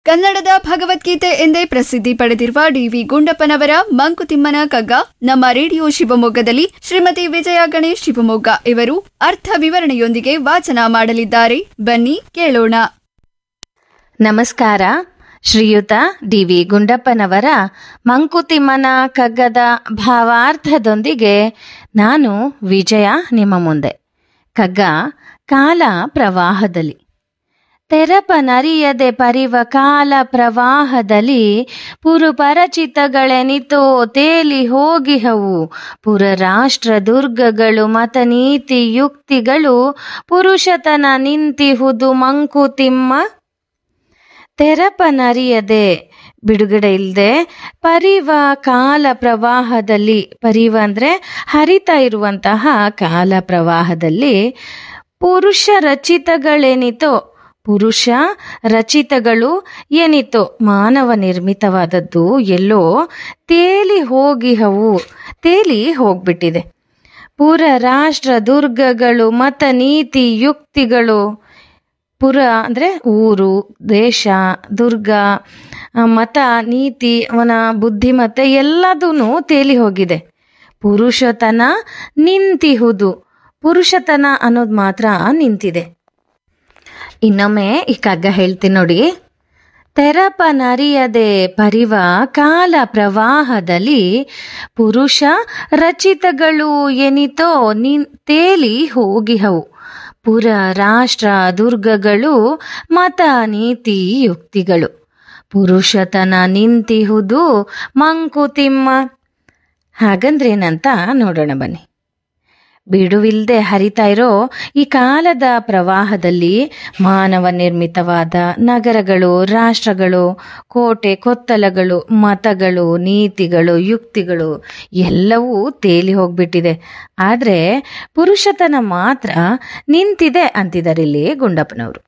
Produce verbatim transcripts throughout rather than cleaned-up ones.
ಕನ್ನಡದ ಭಗವದ್ಗೀತೆ ಎಂದೇ ಪ್ರಸಿದ್ಧಿ ಪಡೆದಿರುವ ಡಿವಿ ಗುಂಡಪ್ಪನವರ ಮಂಕುತಿಮ್ಮನ ಕಗ್ಗ ನಮ್ಮ ರೇಡಿಯೋ ಶಿವಮೊಗ್ಗದಲ್ಲಿ ಶ್ರೀಮತಿ ವಿಜಯ ಗಣೇಶ್ ಶಿವಮೊಗ್ಗ ಇವರು ಅರ್ಥ ವಿವರಣೆಯೊಂದಿಗೆ ವಾಚನ ಮಾಡಲಿದ್ದಾರೆ. ಬನ್ನಿ ಕೇಳೋಣ. ನಮಸ್ಕಾರ. ಶ್ರೀಯುತ ಡಿ ವಿ ಗುಂಡಪ್ಪನವರ ಮಂಕುತಿಮ್ಮನ ಕಗ್ಗದ ಭಾವಾರ್ಥದೊಂದಿಗೆ ನಾನು ವಿಜಯ ನಿಮ್ಮ ಮುಂದೆ. ಕಗ್ಗ ಕಾಲ ಪ್ರವಾಹದಲ್ಲಿ. ತೆರಪನರಿಯದೆ ಪರಿವ ಕಾಲ ಪ್ರವಾಹದಲ್ಲಿ ಪುರುಪರಚಿತಗಳೆನಿತೋ ತೇಲಿ ಹೋಗಿಹವು ಪುರ ರಾಷ್ಟ್ರ ದುರ್ಗಗಳು ಮತ ನೀತಿ ಯುಕ್ತಿಗಳು ಪುರುಷತನ ನಿಂತಿಹುದು ಮಂಕುತಿಮ್ಮ. ತೆರಪನರಿಯದೆ ಬಿಡುಗಡೆ ಇಲ್ಲದೆ ಪರಿವ ಕಾಲ ಪ್ರವಾಹದಲ್ಲಿ, ಪರಿವ ಅಂದರೆ ಹರಿತಾ ಇರುವಂತಹ ಕಾಲ ಪ್ರವಾಹದಲ್ಲಿ ಪುರುಷ ರಚಿತಗಳೇನಿತೋ, ಪುರುಷ ರಚಿತಗಳು ಏನಿತೋ ಮಾನವ ನಿರ್ಮಿತವಾದದ್ದು ಎಲ್ಲೋ ತೇಲಿ ಹೋಗಿಹವು, ತೇಲಿ ಹೋಗ್ಬಿಟ್ಟಿದೆ. ಪುರ ರಾಷ್ಟ್ರ ದುರ್ಗಗಳು ಮತ ನೀತಿ ಯುಕ್ತಿಗಳು, ಪುರ ಅಂದರೆ ಊರು, ದೇಶ, ದುರ್ಗ, ಮತ, ನೀತಿ, ಅವನ ಬುದ್ಧಿಮತ್ತೆ ಎಲ್ಲದೂ ತೇಲಿ ಹೋಗಿದೆ. ಪುರುಷತನ ನಿಂತಿಹುದು, ಪುರುಷತನ ಅನ್ನೋದು ಮಾತ್ರ ನಿಂತಿದೆ. ಇನ್ನೊಮ್ಮೆ ಈ ಕಗ್ಗ ಹೇಳ್ತೀನಿ ನೋಡಿ. ತೆರಪನರಿಯದೆ ಪರಿವ ಕಾಲ ಪ್ರವಾಹದಲ್ಲಿ ಪುರುಷ ರಚಿತಗಳು ಎನಿತೋ ನಿನ್ ತೇಲಿ ಹೋಗಿಹವು ಪುರ ರಾಷ್ಟ್ರ ದುರ್ಗಗಳು ಮತ ನೀತಿ ಯುಕ್ತಿಗಳು ಪುರುಷತನ ನಿಂತಿಹುದು ಮಂಕುತಿಮ್ಮ. ಹಾಗಂದ್ರೇನಂತ ನೋಡೋಣ ಬನ್ನಿ. ಬಿಡುವಿಲ್ಲದೆ ಹರಿತಾ ಇರೋ ಈ ಕಾಲದ ಪ್ರವಾಹದಲ್ಲಿ ಮಾನವ ನಿರ್ಮಿತವಾದ ನಗರಗಳು, ರಾಷ್ಟ್ರಗಳು, ಕೋಟೆ ಕೊತ್ತಲಗಳು, ಮತಗಳು, ನೀತಿಗಳು, ಯುಕ್ತಿಗಳು ಎಲ್ಲವೂ ತೇಲಿ ಹೋಗ್ಬಿಟ್ಟಿದೆ. ಆದರೆ ಪುರುಷತನ ಮಾತ್ರ ನಿಂತಿದೆ ಅಂತಿದ್ದಾರೆ ಇಲ್ಲಿ ಗುಂಡಪ್ಪನವರು.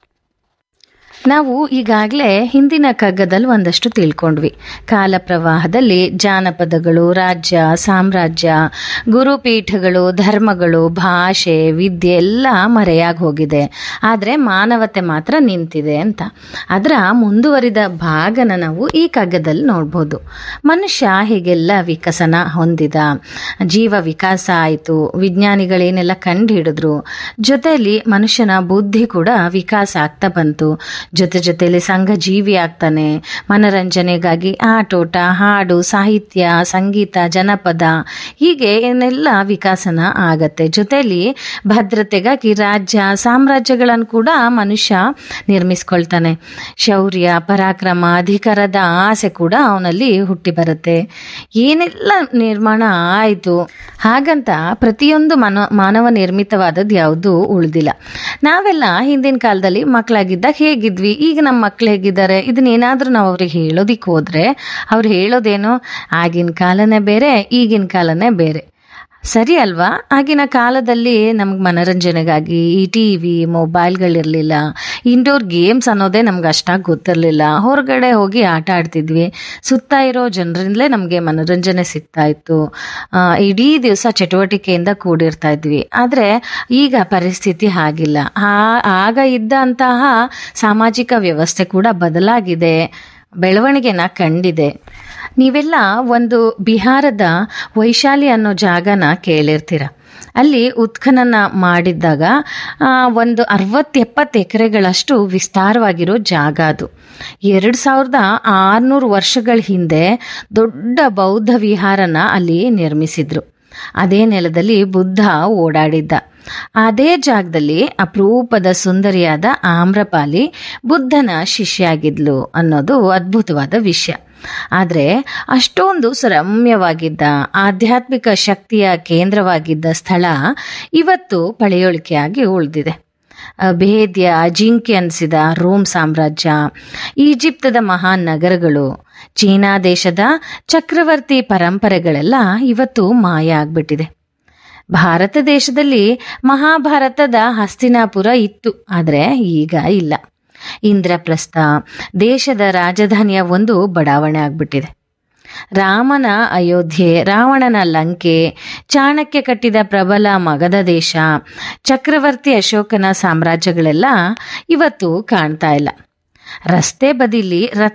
ನಾವು ಈಗಾಗಲೇ ಹಿಂದಿನ ಕಗ್ಗದಲ್ಲಿ ಒಂದಷ್ಟು ತಿಳ್ಕೊಂಡ್ವಿ. ಕಾಲ ಪ್ರವಾಹದಲ್ಲಿ ಜಾನಪದಗಳು, ರಾಜ್ಯ, ಸಾಮ್ರಾಜ್ಯ, ಗುರುಪೀಠಗಳು, ಧರ್ಮಗಳು, ಭಾಷೆ, ವಿದ್ಯೆ ಎಲ್ಲ ಮರೆಯಾಗಿ ಹೋಗಿದೆ. ಆದರೆ ಮಾನವತೆ ಮಾತ್ರ ನಿಂತಿದೆ ಅಂತ. ಅದರ ಮುಂದುವರಿದ ಭಾಗನ ನಾವು ಈ ಕಗ್ಗದಲ್ಲಿ ನೋಡ್ಬೋದು. ಮನುಷ್ಯ ಹೀಗೆಲ್ಲ ವಿಕಸನ ಹೊಂದಿದ, ಜೀವ ವಿಕಾಸ ಆಯಿತು, ವಿಜ್ಞಾನಿಗಳೇನೆಲ್ಲ ಕಂಡು ಹಿಡಿದ್ರು, ಜೊತೆಯಲ್ಲಿ ಮನುಷ್ಯನ ಬುದ್ಧಿ ಕೂಡ ವಿಕಾಸ ಆಗ್ತಾ ಬಂತು. ಜೊತೆ ಜೊತೆಯಲ್ಲಿ ಸಂಘ ಜೀವಿ ಆಗ್ತಾನೆ. ಮನರಂಜನೆಗಾಗಿ ಆಟೋಟ, ಹಾಡು, ಸಾಹಿತ್ಯ, ಸಂಗೀತ, ಜನಪದ ಹೀಗೆ ಏನೆಲ್ಲ ವಿಕಾಸನ ಆಗತ್ತೆ. ಜೊತೆಯಲ್ಲಿ ಭದ್ರತೆಗಾಗಿ ರಾಜ್ಯ, ಸಾಮ್ರಾಜ್ಯಗಳನ್ನು ಕೂಡ ಮನುಷ್ಯ ನಿರ್ಮಿಸ್ಕೊಳ್ತಾನೆ. ಶೌರ್ಯ, ಪರಾಕ್ರಮ, ಅಧಿಕಾರದ ಆಸೆ ಕೂಡ ಅವನಲ್ಲಿ ಹುಟ್ಟಿ ಬರುತ್ತೆ. ಏನೆಲ್ಲ ನಿರ್ಮಾಣ ಆಯಿತು ಹಾಗಂತ ಪ್ರತಿಯೊಂದು ಮನ ಮಾನವ ನಿರ್ಮಿತವಾದದ್ದು ಯಾವುದೂ ಉಳಿದಿಲ್ಲ. ನಾವೆಲ್ಲ ಹಿಂದಿನ ಕಾಲದಲ್ಲಿ ಮಕ್ಕಳಾಗಿದ್ದಾಗ ಹೇಗಿದ್ವಿ, ಈಗ ನಮ್ಮ ಮಕ್ಳು ಹೇಗಿದ್ದಾರೆ, ಇದನ್ನೇನಾದ್ರೂ ನಾವು ಅವ್ರಿಗೆ ಹೇಳೋದಿಕ್ಕೆ ಹೋದ್ರೆ ಅವ್ರು ಹೇಳೋದೇನು, ಆಗಿನ ಕಾಲನೇ ಬೇರೆ, ಈಗಿನ ಕಾಲನೇ ಬೇರೆ. ಸರಿ ಅಲ್ವಾ? ಆಗಿನ ಕಾಲದಲ್ಲಿ ನಮ್ಗೆ ಮನರಂಜನೆಗಾಗಿ ಈ ಟಿ ವಿ ಮೊಬೈಲ್ಗಳಿರಲಿಲ್ಲ. ಇಂಡೋರ್ ಗೇಮ್ಸ್ ಅನ್ನೋದೇ ನಮ್ಗೆ ಅಷ್ಟಾಗಿ ಗೊತ್ತಿರಲಿಲ್ಲ. ಹೊರಗಡೆ ಹೋಗಿ ಆಟ ಆಡ್ತಿದ್ವಿ. ಸುತ್ತ ಇರೋ ಜನರಿಂದಲೇ ನಮಗೆ ಮನರಂಜನೆ ಸಿಗ್ತಾ ಇತ್ತು. ಇಡೀ ದಿವಸ ಚಟುವಟಿಕೆಯಿಂದ ಕೂಡಿರ್ತಾ ಇದ್ವಿ. ಆದರೆ ಈಗ ಪರಿಸ್ಥಿತಿ ಹಾಗಿಲ್ಲ. ಆಗ ಇದ್ದಂತಹ ಸಾಮಾಜಿಕ ವ್ಯವಸ್ಥೆ ಕೂಡ ಬದಲಾಗಿದೆ, ಬೆಳವಣಿಗೆನ ಕಂಡಿದೆ. ನೀವೆಲ್ಲ ಒಂದು ಬಿಹಾರದ ವೈಶಾಲಿ ಅನ್ನೋ ಜಾಗನ ಕೇಳಿರ್ತೀರ. ಅಲ್ಲಿ ಉತ್ಖನನ ಮಾಡಿದ್ದಾಗ ಒಂದು ಅರವತ್ತು ಎಪ್ಪತ್ತು ಎಕರೆಗಳಷ್ಟು ವಿಸ್ತಾರವಾಗಿರೋ ಜಾಗ ಅದು. ಎರಡು ಸಾವಿರದ ಆರುನೂರು ವರ್ಷಗಳ ಹಿಂದೆ ದೊಡ್ಡ ಬೌದ್ಧ ವಿಹಾರನ ಅಲ್ಲಿ ನಿರ್ಮಿಸಿದ್ರು. ಅದೇ ನೆಲದಲ್ಲಿ ಬುದ್ಧ ಓಡಾಡಿದ್ದ. ಅದೇ ಜಾಗದಲ್ಲಿ ಅಪರೂಪದ ಸುಂದರಿಯಾದ ಆಮ್ರಪಾಲಿ ಬುದ್ಧನ ಶಿಷ್ಯಾಗಿದ್ಲು ಅನ್ನೋದು ಅದ್ಭುತವಾದ ವಿಷಯ. ಆದರೆ ಅಷ್ಟೊಂದು ರಮ್ಯವಾಗಿದ್ದ, ಆಧ್ಯಾತ್ಮಿಕ ಶಕ್ತಿಯ ಕೇಂದ್ರವಾಗಿದ್ದ ಸ್ಥಳ ಇವತ್ತು ಪಳೆಯುಳಿಕೆಯಾಗಿ ಉಳಿದಿದೆ. ಭೇದ್ಯ, ಜಿಂಕೆ ಅನಿಸಿದ ರೋಮ್ ಸಾಮ್ರಾಜ್ಯ, ಈಜಿಪ್ತದ ಮಹಾನ್ ನಗರಗಳು, ಚೀನಾ ದೇಶದ ಚಕ್ರವರ್ತಿ ಪರಂಪರೆಗಳೆಲ್ಲ ಇವತ್ತು ಮಾಯ ಆಗ್ಬಿಟ್ಟಿದೆ. ಭಾರತ ದೇಶದಲ್ಲಿ ಮಹಾಭಾರತದ ಹಸ್ತಿನಾಪುರ ಇತ್ತು, ಆದರೆ ಈಗ ಇಲ್ಲ. ಇಂದ್ರಪ್ರಸ್ಥ ದೇಶದ ರಾಜಧಾನಿಯ ಒಂದು ಬಡಾವಣೆ ಆಗ್ಬಿಟ್ಟಿದೆ. ರಾಮನ ಅಯೋಧ್ಯೆ, ರಾವಣನ ಲಂಕೆ, ಚಾಣಕ್ಯ ಕಟ್ಟಿದ ಪ್ರಬಲ ಮಗಧ ದೇಶ, ಚಕ್ರವರ್ತಿ ಅಶೋಕನ ಸಾಮ್ರಾಜ್ಯಗಳೆಲ್ಲ ಇವತ್ತು ಕಾಣ್ತಾ ಇಲ್ಲ. ರಸ್ತೆ ಬದಿಲಿ